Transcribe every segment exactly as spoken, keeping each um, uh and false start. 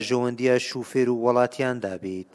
ژەوەندیە شوفێر و وڵاتیان دابێت.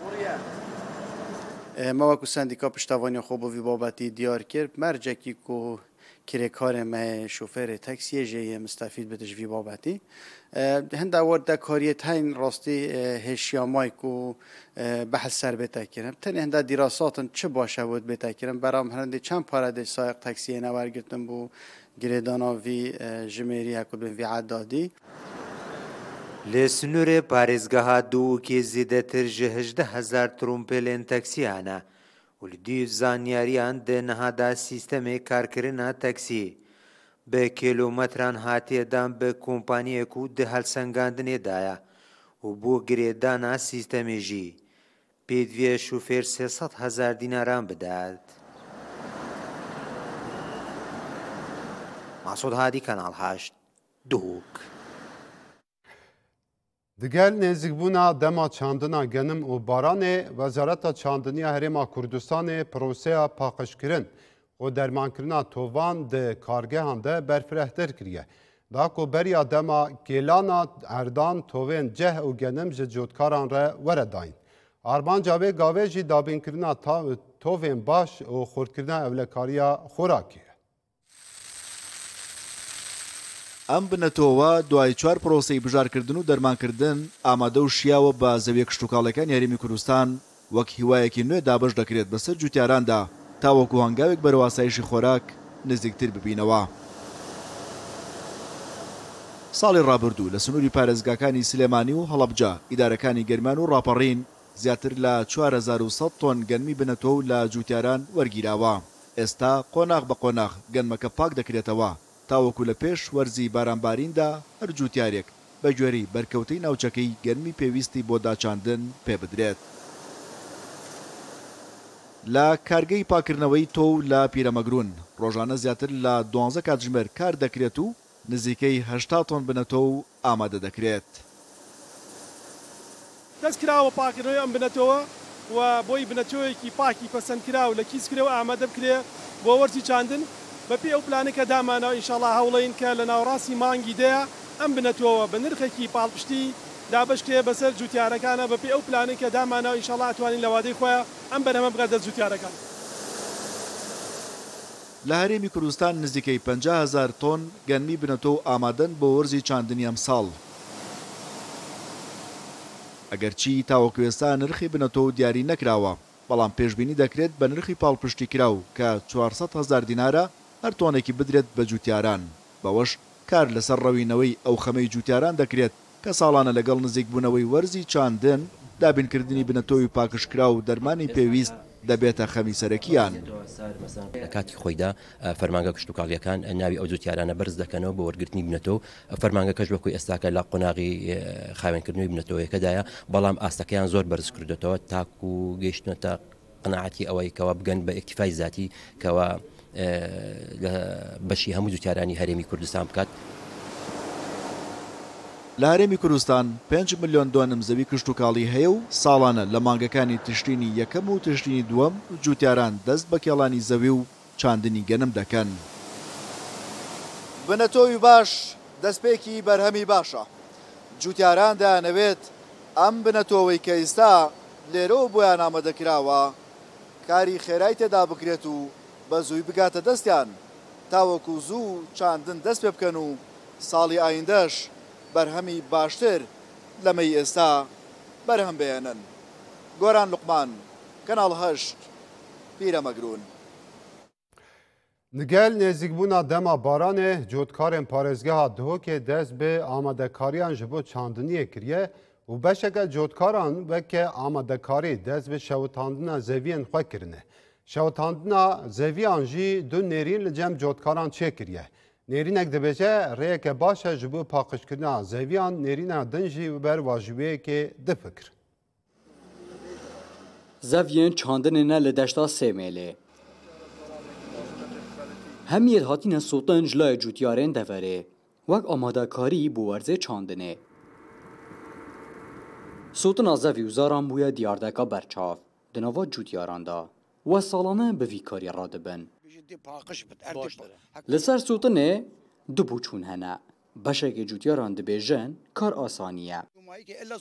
ماوەکو سندیکا پشتیوانی خۆ بۆ وی بابەتی دیار کرد مەرجێکی کو کرێکارێ me şofêrê taksiyê jê yê mistefîd bi ji vî babetî hinda werde kariyê teyn rastî hêşiyamayî ku behs ser bête kirin tenê hinda dîrasatin çi baş e wê bête kirin beram hirindê çend pare de sayq taksiyê ne wergirtin bû girêdana vî jimêrî ku bi vî edadî. Li Snûrê parêzgeha Dûkê zêdetir ji hejdeh hezar trompêlên taksîyan e û li dî zanyariyan di nihada sîstemê karkirina taksî bi kîlometran hatiye dan bi kompaniyek û di helsengandinê da ye û bû girêdana sîstemê jî pêdiviya şofêr sê sed hezar dînaran bide. Masud Hadi, Kanal heşt, Dûk. Digel nêzîkbûna dema çandina genim û baranê, Wezareta Çandiniya Herêma Kurdistanê proseya paqijkirin û dermankirina tovan di kargehan de berfirehtir kiriye. Da ku beriya dema gêlana erdan tovên ceh û genim ji cotkaran re were dayîn. Armanca vê gavê jî dabînkirina tovên baş û xurtkirina ewlekariya xorakê. ئەم بنەتەوە دوای چوار پرۆسەی بژارکردن و دەرمانکردن ئامادە و شیاوە بە زەویە کشتوکاڵەکانی هەرێمی کوردستان وەک هیوایەکی نوێ دابش دەکرێت بەسەر جوتیاراندا تاوەکو هەنگاوێک بەرەو ئاسایشی خۆراک نزیکتر ببینەوە. ساڵی ڕابردوو لە سنووری پارێزگاکانی سلێمانی و هەڵەبجە ئیدارەکانی گەرمان و ڕاپەڕین زیاتر لە چوار هەزار و سەد تۆن گەنمی بنەتەوە و لە جوتیاران وەرگیراوە. ئێستا قۆناغ بە قۆناغ گەنمەکە پاک دەکرێتەوە تاوەکو لە پێش وەرزی بارانباریندا هەر جوتیارێک بە گوێرەی بەرکەوتەی ناوچەکەی گەنمی پێویستی بۆ داچاندن پێ بدرێت. لە کارگەی پاکردنەوەی تۆ لە پیرەمەگرون ڕۆژانە زیاتر لە دوانزە کاتژمێر کار دەکرێت و نزیکەی هەشتا تۆن بنەتەوە و ئامادە دەکرێت. دەستکراوە پاکردنەوەی ئەم بنەتەوە و بۆی بنەتەوەیەکی پاکی پەسەندکرا و لە کیسکرێ و ئامادە بکرێ بۆ وەرزی چاندن بەپێ ئەو پلانەکە دامانەوە ئینشاڵڵا هەوڵەین کە لە ناوڕاستی مانگی دەیە ئەم بنەتەوە بە نرخێکی پاڵپشتی دابشکرێ بەسەر جوتیارەکانە بەپێ ئەو پلانێکە دامانەوە ئینشاڵڵا ئەتوانین لە وادەی خۆیان ئەم بەرهەمە بگات دەست جوتیارەکان. لە هەرێمی کوردستان نزیکەی پەنجا هەزار تۆن گەنمی بنەتەوە ئامادەن بۆ وەرزی چاندنی ئەم ساڵ. ئەگەرچی تاوەکو ئێستا نرخی بنەتەوە دیاری نەکراوە بەڵام پێشبینی دەکرێت بە نرخی پاڵپشتی کراو کە چوارسەد هەزار دینارە هەر تۆنێکی بدرێت بە جوتیاران. بەوەش کار لەسەر ڕەوینەوەی ئەو خەمەی جوتیاران دەکرێت کە ساڵانە لەگەڵ نزیک بوونەوەی وەرزی چاندن دابینکردنی بنەتەوەی پاکشکرا و دەرمانی پێویست دەبێتە خەمی سەرەکیان. لە کاتی خۆیدا فەرمانگە کشتتوکاڵیەکان ناوی ئەو جوتیارانە بەرز دەکەنەوە بۆ وەرگرتنی بنەتەوە فەرمانگەکەش وەکوی ئێستاکە لە قۆناغی خاوێنکردنەوەی بنەتەوەیەکەدایە بەڵام ئاستەکەیان زۆر بەرز کردێتەوە تاکو و گەیشتنەتە قەناعەتی ئەوەی کەوا بگەن بە ئیکتیفای زاتی کەوا بەشی هەموو جوتیارانی هەرێمی کوردستان بکات. لە هەرێمی کوردستان پێنج ملیۆن دۆنم زەوی کشتتوکاڵی هەیە و ساڵانە لە مانگەکانی تشتینی یەکەم و تشتینی دووەم جوتیاران دەست بە کێڵانی زەوی و چاندنی گەنم دەکەن. بنەتەوەی باش دەستپێکی بەرهەمی باشە. جوتیاران دەیانەوێت ئەم بنەتەوەی کە ئێستا لێرەوە بۆیان ئامادەکراوە کاری خێرای تێدا بکرێت و بە زووی بگاتە دەستیان تاوەکو زوو چاندن دەست پێ بکەن و ساڵی ئایندەش بەرهەمی باشتر لەمەی ئێستا بەرهەم بێنن. گۆران لوقمان، کەناڵ هەشت، پیرەمەگرون. Nigel nêzîkbûna dema baranê cotkarên parêzgeha Duhokê dest bi amadekariyan ji bo çandiniyê kiriye û beşeke cotkaran weke amadekarî dest bi şewitandina zeviyên xwe kirine. Şewitandina zeviyan jî du nêrîn li cem cotkaran çêkiriye. Nêrînek dibêje rêyeke baş e ji bo paqijkirina zeviyan nêrîna din jî ber wajibiyekê difikir. Zeviyên çandinê ne li deşta Sêmêlê. Hemiyê hatîne sotin ji layê cûtiyarên deverê wek amadekarî bû werzê çandinê. Sotina zevî û zaran bûye diyardeka berçav di nava cûtiyaran da we salane bi vî karî radibin. Li ser sotinê du bûçûn hene. Beşekê cûtiyaran dibêjin kar asanî ye.